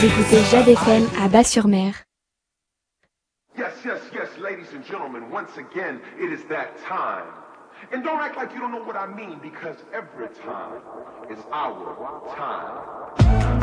Vous écoutez Jade FM à Bas-sur-Mer. Yes, yes, yes, ladies and gentlemen, once again, it is that time. And don't act like you don't know what I mean, because every time is our time.